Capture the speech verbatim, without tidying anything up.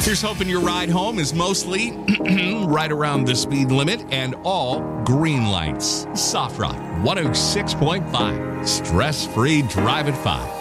Here's hoping your ride home is mostly right around the speed limit and all green lights. Soft Rock one oh six point five. Stress-free drive at five.